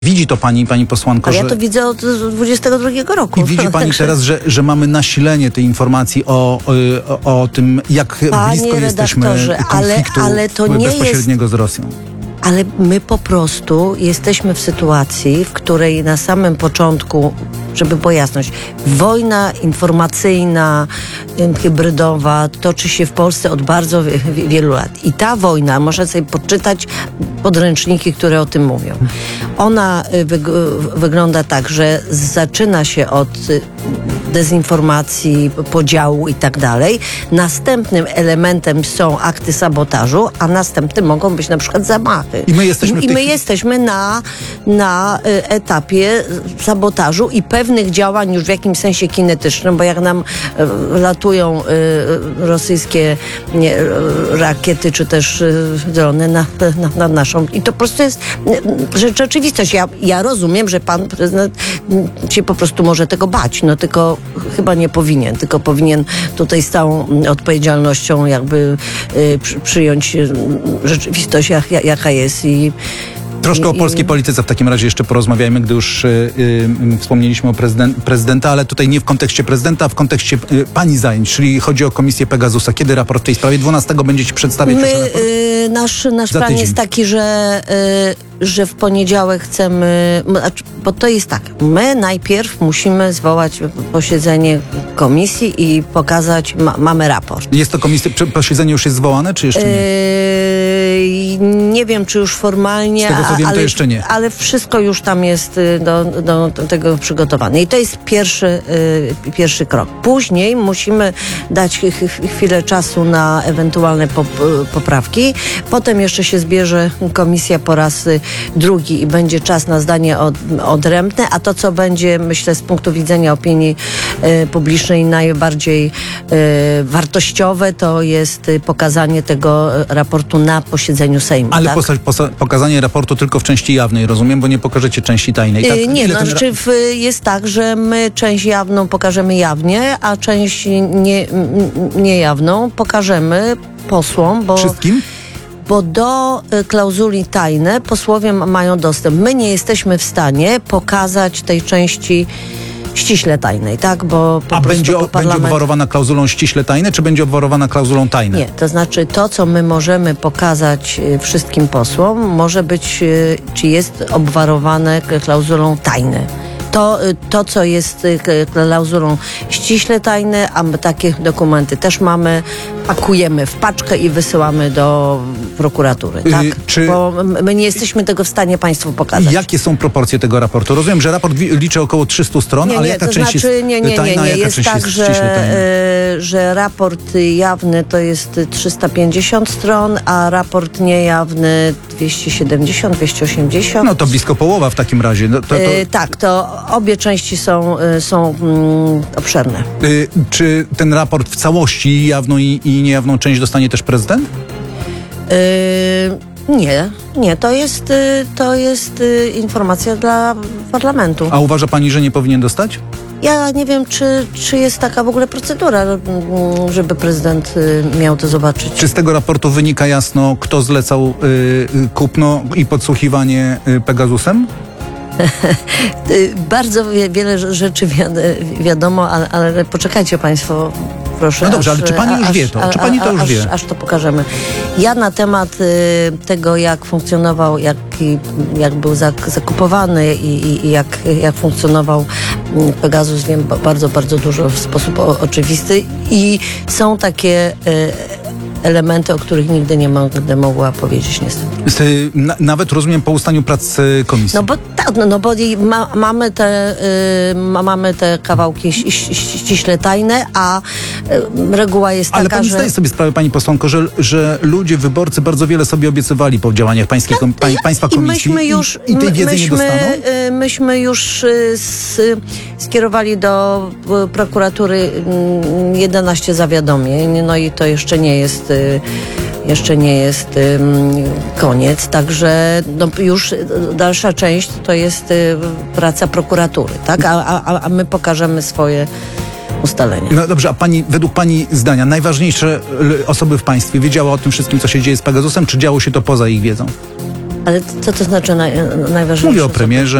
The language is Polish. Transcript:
Widzi to pani posłanko, Ale ja to widzę od 22 roku. I widzi pani teraz, że mamy nasilenie tej informacji o tym, jak blisko jesteśmy konfliktu bezpośredniego z Rosją. Ale my po prostu jesteśmy w sytuacji, w której na samym początku, żeby była jasność, wojna informacyjna, hybrydowa toczy się w Polsce od bardzo wielu lat. I ta wojna, można sobie poczytać podręczniki, które o tym mówią. Ona wygląda tak, że zaczyna się od dezinformacji, podziału i tak dalej. Następnym elementem są akty sabotażu, a następnym mogą być na przykład zamachy. I my jesteśmy na etapie sabotażu i pewnych działań już w jakimś sensie kinetycznym, bo jak nam latują rosyjskie rakiety, czy też drony nad naszą. I to po prostu jest rzeczywistość. Ja rozumiem, że pan prezydent się po prostu może tego bać, no tylko chyba nie powinien, tylko powinien tutaj z całą odpowiedzialnością jakby przyjąć rzeczywistość, jaka jest. Troszkę o polskiej polityce w takim razie jeszcze porozmawiajmy, gdy już wspomnieliśmy o prezydenta, ale tutaj nie w kontekście prezydenta, a w kontekście pani zajęć, czyli chodzi o Komisję Pegasusa. Kiedy raport w tej sprawie? 12 będziecie przedstawiać nasz plan jest taki, że w poniedziałek chcemy, bo to jest tak, my najpierw musimy zwołać posiedzenie komisji i pokazać, mamy raport. Jest to posiedzenie już jest zwołane, czy jeszcze nie? Nie wiem, czy już formalnie, z tego, co wiem, to jeszcze nie. Ale wszystko już tam jest do tego przygotowane. I to jest pierwszy krok. Później musimy dać chwilę czasu na ewentualne poprawki. Potem jeszcze się zbierze komisja po raz drugi i będzie czas na zdanie odrębne, a to, co będzie, myślę, z punktu widzenia opinii publicznej najbardziej wartościowe, to jest pokazanie tego raportu na posiedzeniu Sejmu. Ale tak? Pokazanie raportu tylko w części jawnej, rozumiem, bo nie pokażecie części tajnej. Tak? Nie, jest tak, że my część jawną pokażemy jawnie, a część niejawną pokażemy posłom, bo... Wszystkim? Bo do klauzuli tajne posłowie mają dostęp. My nie jesteśmy w stanie pokazać tej części ściśle tajnej, tak? Bo będzie obwarowana klauzulą ściśle tajne, czy będzie obwarowana klauzulą tajne? Nie, to znaczy to, co my możemy pokazać wszystkim posłom, może być, czy jest obwarowane klauzulą tajne. To, co jest klauzulą ściśle tajne, a my takie dokumenty też mamy, pakujemy w paczkę i wysyłamy do prokuratury, tak? Bo my nie jesteśmy tego w stanie państwu pokazać. Jakie są proporcje tego raportu? Rozumiem, że raport liczy około 300 stron, ale jaka część jest tajna, jaka jest część tak, jest ściśle tajna? że raport jawny to jest 350 stron, a raport niejawny 270, 280. No to blisko połowa w takim razie. Tak, to obie części są obszerne. Czy ten raport w całości, jawną i niejawną część dostanie też prezydent? Nie, to jest informacja dla parlamentu. A uważa pani, że nie powinien dostać? Ja nie wiem, czy jest taka w ogóle procedura, żeby prezydent miał to zobaczyć. Czy z tego raportu wynika jasno, kto zlecał kupno i podsłuchiwanie Pegasusem? Bardzo wiele rzeczy wiadomo, ale poczekajcie państwo, proszę. No dobrze, ale czy pani już wie to? Czy pani to już wie? Aż to pokażemy. Ja na temat tego, jak funkcjonował, jak był zakupowany i jak funkcjonował Pegasus, wiem bardzo, bardzo dużo w sposób oczywisty i są takie elementy, o których nigdy nie będę mogła powiedzieć niestety. Nawet rozumiem po ustaniu prac komisji. No bo mamy te kawałki ściśle tajne, a reguła jest taka, ale pani zdaje sobie sprawę, pani posłanko, że ludzie, wyborcy bardzo wiele sobie obiecywali po działaniach państwa komisji i tej wiedzy nie dostaną? Myśmy już skierowali do prokuratury 11 zawiadomień, no i to jeszcze nie jest koniec, także już dalsza część to jest praca prokuratury, tak? A my pokażemy swoje ustalenia. No dobrze, a według pani zdania najważniejsze osoby w państwie wiedziały o tym wszystkim, co się dzieje z Pegasusem, czy działo się to poza ich wiedzą? Ale co to znaczy najważniejsze? Mówię o premierze.